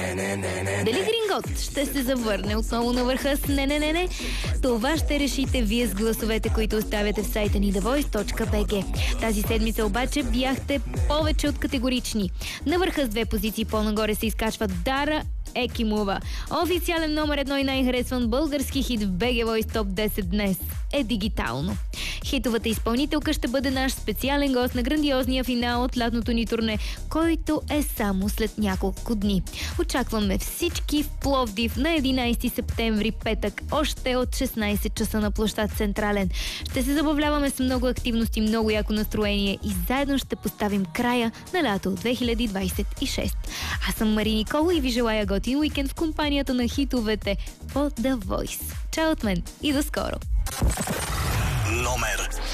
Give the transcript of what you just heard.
Дали Грингот ще се завърне отново на върха с не? Това ще решите вие с гласовете, които оставяте в сайта ни thevoice.bg. Тази седмица обаче бяхте повече от категорични. На върха с 2 позиции по-нагоре се изкачва Дара Екимова. Официален номер 1 и най-харесван български хит в BG Voice Top 10 днес е Дигитално. Хитовата изпълнителка ще бъде наш специален гост на грандиозния финал от лятното ни турне, който е само след няколко дни. Очакваме всички в Пловдив на 11 септември, петък, още от 16 часа на площад Централен. Ще се забавляваме с много активности, много яко настроение и заедно ще поставим края на лято 2026. Аз съм Мари Никола и ви желая готин уикенд в компанията на хитовете по The Voice. Чао от мен и до скоро! Номер